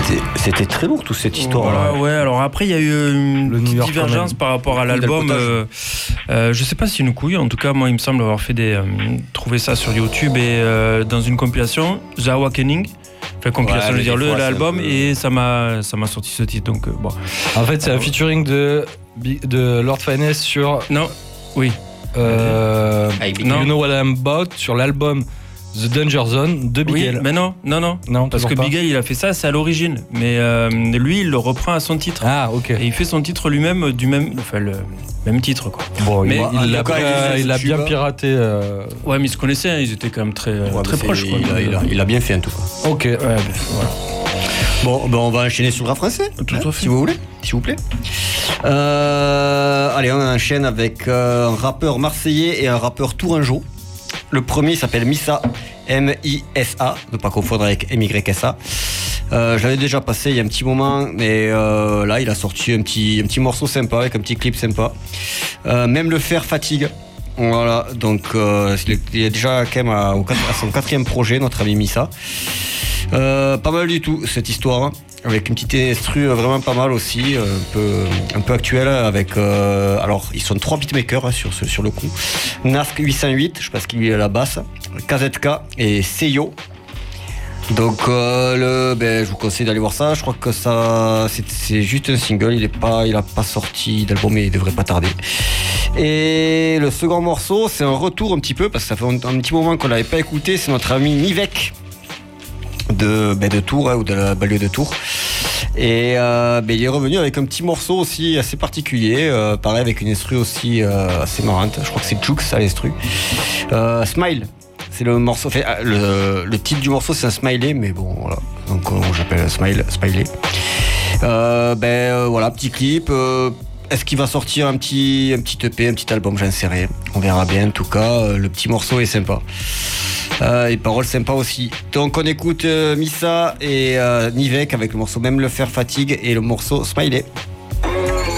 C'était très lourd toute cette histoire. Voilà, ouais. Alors après, il y a eu une petite divergence par rapport à l'album. Je sais pas si une couille. En tout cas, moi, il me semble avoir trouvé ça sur YouTube et dans une compilation, The Awakening. Enfin, compilation, je veux dire l'album, et ça m'a sorti ce titre. Donc bon. En fait, c'est un featuring de Lord Finesse sur. Non. Oui. You Know What I'm About sur l'album The Danger Zone de Big L. Oui, mais non, parce que Big L, il a fait ça, c'est à l'origine. Mais lui, il le reprend à son titre. Ah, ok. Et il fait son titre lui-même le même titre, quoi. Bon, mais il a bien piraté. Ouais, mais ils se connaissaient, hein, ils étaient quand même très proches, quoi. Il a bien fait en tout cas. Ok. Ouais, voilà. Bon, on va enchaîner sur le rap français, tout à fait. Si vous voulez, s'il vous plaît. Allez, on enchaîne avec un rappeur marseillais et un rappeur tourangeau. Le premier s'appelle Missa, M-I-S-A, ne pas confondre avec M-Y-S-A. Je l'avais déjà passé il y a un petit moment, mais là, il a sorti un petit morceau sympa, avec un petit clip sympa. Même le fer fatigue. Voilà, donc il est déjà quand même à son 4e projet, notre ami Missa. Pas mal du tout, cette histoire. Avec une petite instru vraiment pas mal aussi, un peu actuelle avec alors ils sont 3 beatmakers sur le coup. Nask 808, je sais pas ce qu'il est à la basse, KZK et Seyo. Donc je vous conseille d'aller voir ça. Je crois que ça c'est juste un single, il a pas sorti d'album, mais il devrait pas tarder. Et le second morceau, c'est un retour un petit peu parce que ça fait un petit moment qu'on l'avait pas écouté, c'est notre ami Nivek de Tours, ou de la banlieue de Tours. Et il est revenu avec un petit morceau aussi assez particulier, pareil avec une instru aussi assez marrante. Je crois que c'est Jux à l'instru. Smile, c'est le morceau. Le titre du morceau c'est un smiley, mais bon voilà. Donc j'appelle Smiley. Voilà, petit clip. Est-ce qu'il va sortir un petit EP, un petit album, j'en sais rien. On verra bien. En tout cas, le petit morceau est sympa. Les paroles sympas aussi. Donc on écoute Missa et Nivek avec le morceau Même le fer fatigue et le morceau Smiley.